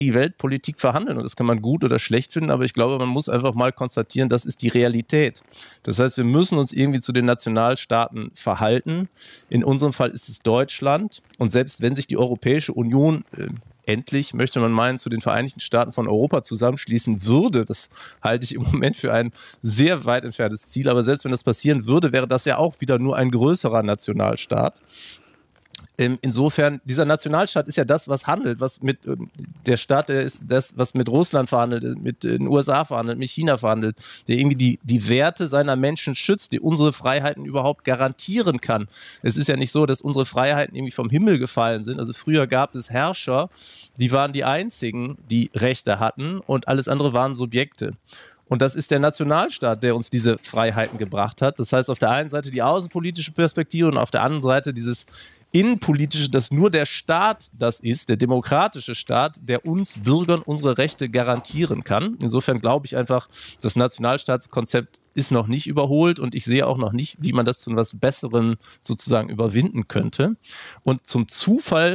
die Weltpolitik verhandeln und das kann man gut oder schlecht finden, aber ich glaube, man muss einfach mal konstatieren, das ist die Realität. Das heißt, wir müssen uns irgendwie zu den Nationalstaaten verhalten. In unserem Fall ist es Deutschland und selbst wenn sich die Europäische Union endlich, möchte man meinen, zu den Vereinigten Staaten von Europa zusammenschließen würde, das halte ich im Moment für ein sehr weit entferntes Ziel, aber selbst wenn das passieren würde, wäre das ja auch wieder nur ein größerer Nationalstaat. Insofern, dieser Nationalstaat ist ja das, was handelt, was mit der Staat, der ist das, was mit Russland verhandelt, mit den USA verhandelt, mit China verhandelt, der irgendwie die Werte seiner Menschen schützt, die unsere Freiheiten überhaupt garantieren kann. Es ist ja nicht so, dass unsere Freiheiten irgendwie vom Himmel gefallen sind. Also früher gab es Herrscher, die waren die einzigen, die Rechte hatten und alles andere waren Subjekte. Und das ist der Nationalstaat, der uns diese Freiheiten gebracht hat. Das heißt, auf der einen Seite die außenpolitische Perspektive und auf der anderen Seite dieses innenpolitische, dass nur der Staat das ist, der demokratische Staat, der uns Bürgern unsere Rechte garantieren kann. Insofern glaube ich einfach, das Nationalstaatskonzept ist noch nicht überholt und ich sehe auch noch nicht, wie man das zu etwas Besseren sozusagen überwinden könnte. Und zum Zufall,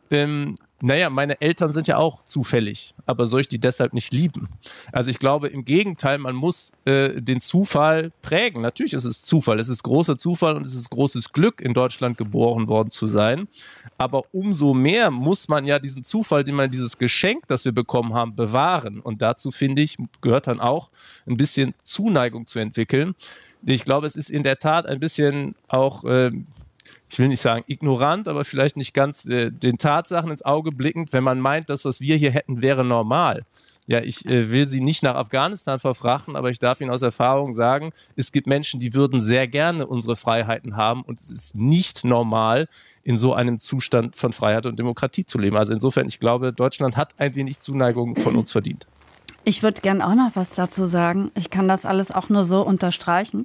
meine Eltern sind ja auch zufällig, aber soll ich die deshalb nicht lieben? Also ich glaube im Gegenteil, man muss den Zufall prägen. Natürlich ist es Zufall, es ist großer Zufall und es ist großes Glück, in Deutschland geboren worden zu sein. Aber umso mehr muss man ja diesen Zufall, dieses Geschenk, das wir bekommen haben, bewahren. Und dazu, finde ich, gehört dann auch ein bisschen Zuneigung zu entwickeln. Ich glaube, es ist in der Tat ein bisschen auch ich will nicht sagen ignorant, aber vielleicht nicht ganz den Tatsachen ins Auge blickend, wenn man meint, das, was wir hier hätten, wäre normal. Ja, ich will Sie nicht nach Afghanistan verfrachten, aber ich darf Ihnen aus Erfahrung sagen, es gibt Menschen, die würden sehr gerne unsere Freiheiten haben und es ist nicht normal, in so einem Zustand von Freiheit und Demokratie zu leben. Also insofern, ich glaube, Deutschland hat ein wenig Zuneigung von uns verdient. Ich würde gern auch noch was dazu sagen. Ich kann das alles auch nur so unterstreichen.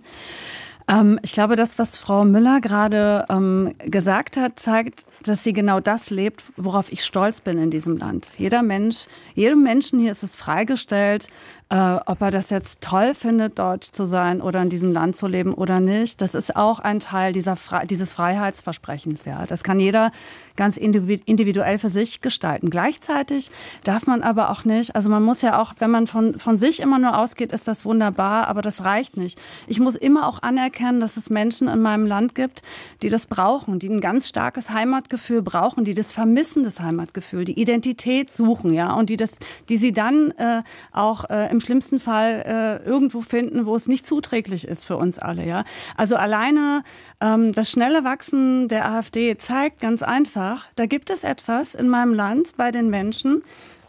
Ich glaube, das, was Frau Müller gerade gesagt hat, zeigt, dass sie genau das lebt, worauf ich stolz bin in diesem Land. Jedem Menschen hier ist es freigestellt, ob er das jetzt toll findet, deutsch zu sein oder in diesem Land zu leben oder nicht. Das ist auch ein Teil dieses Freiheitsversprechens. Ja. Das kann jeder ganz individuell für sich gestalten. Gleichzeitig darf man aber auch nicht, also man muss ja auch, wenn man von sich immer nur ausgeht, ist das wunderbar, aber das reicht nicht. Ich muss immer auch anerkennen, dass es Menschen in meinem Land gibt, die das brauchen, die ein ganz starkes Heimatgefühl brauchen, die das vermissen, das Heimatgefühl, die Identität suchen, ja, und die sie dann auch im schlimmsten Fall irgendwo finden, wo es nicht zuträglich ist für uns alle, ja. Also alleine das schnelle Wachsen der AfD zeigt ganz einfach, da gibt es etwas in meinem Land bei den Menschen,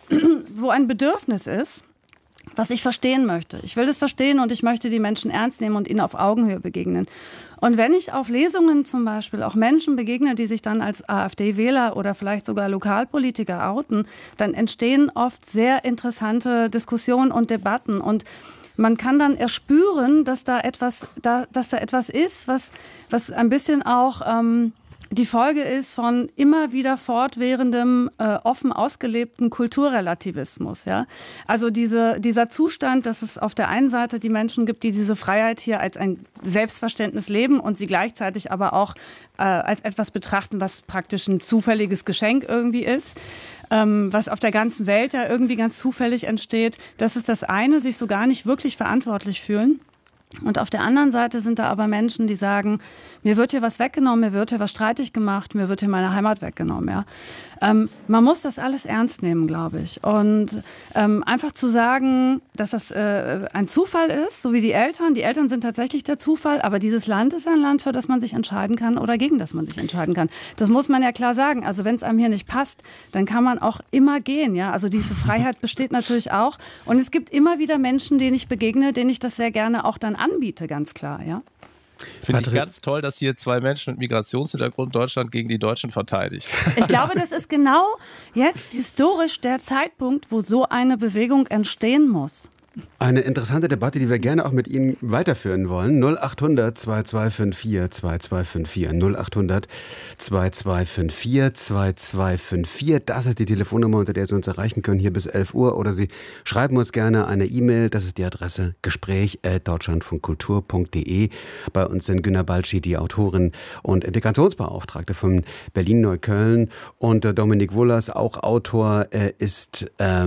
wo ein Bedürfnis ist, was ich verstehen möchte. Ich will das verstehen und ich möchte die Menschen ernst nehmen und ihnen auf Augenhöhe begegnen. Und wenn ich auf Lesungen zum Beispiel auch Menschen begegne, die sich dann als AfD-Wähler oder vielleicht sogar Lokalpolitiker outen, dann entstehen oft sehr interessante Diskussionen und Debatten. Und man kann dann erspüren, dass da etwas ist, was ein bisschen auch die Folge ist von immer wieder fortwährendem, offen ausgelebten Kulturrelativismus. Ja? Also dieser Zustand, dass es auf der einen Seite die Menschen gibt, die diese Freiheit hier als ein Selbstverständnis leben und sie gleichzeitig aber auch als etwas betrachten, was praktisch ein zufälliges Geschenk irgendwie ist, was auf der ganzen Welt ja irgendwie ganz zufällig entsteht. Das ist das eine, sich so gar nicht wirklich verantwortlich fühlen. Und auf der anderen Seite sind da aber Menschen, die sagen, mir wird hier was weggenommen, mir wird hier was streitig gemacht, mir wird hier meine Heimat weggenommen. Ja? Man muss das alles ernst nehmen, glaube ich. Und einfach zu sagen, dass das ein Zufall ist, so wie die Eltern sind tatsächlich der Zufall, aber dieses Land ist ein Land, für das man sich entscheiden kann oder gegen das man sich entscheiden kann. Das muss man ja klar sagen. Also wenn es einem hier nicht passt, dann kann man auch immer gehen. Ja? Also diese Freiheit besteht natürlich auch. Und es gibt immer wieder Menschen, denen ich begegne, denen ich das sehr gerne auch dann anbiete, ganz klar, ja. Finde ich ganz toll, dass hier zwei Menschen mit Migrationshintergrund Deutschland gegen die Deutschen verteidigt. Ich glaube, das ist genau jetzt historisch der Zeitpunkt, wo so eine Bewegung entstehen muss. Eine interessante Debatte, die wir gerne auch mit Ihnen weiterführen wollen. 0800 2254 2254 0800 2254 2254. Das ist die Telefonnummer, unter der Sie uns erreichen können, hier bis 11 Uhr. Oder Sie schreiben uns gerne eine E-Mail. Das ist die Adresse gespräch@deutschlandfunkkultur.de. Bei uns sind Günnar Balci, die Autorin und Integrationsbeauftragte von Berlin-Neukölln, und Dominik Wohlers, auch Autor, ist